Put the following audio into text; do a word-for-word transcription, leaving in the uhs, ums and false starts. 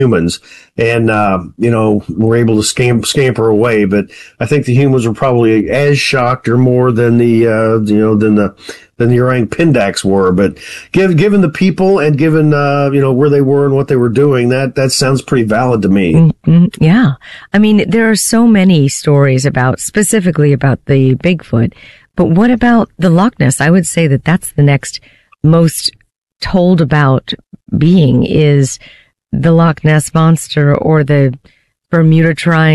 humans, and uh, you know, were able to scam- scamper away. But I think the humans were probably as shocked or more than the uh, you know than the than the orang pendaks were. But give, given the people and given uh, you know where they were and what they were doing, that that sounds pretty valid to me. Mm-hmm. Yeah, I mean, there are so many stories about specifically about the Bigfoot, but what about the Loch Ness? I would say that that's the next most told about being is the Loch Ness Monster or the Bermuda Triangle.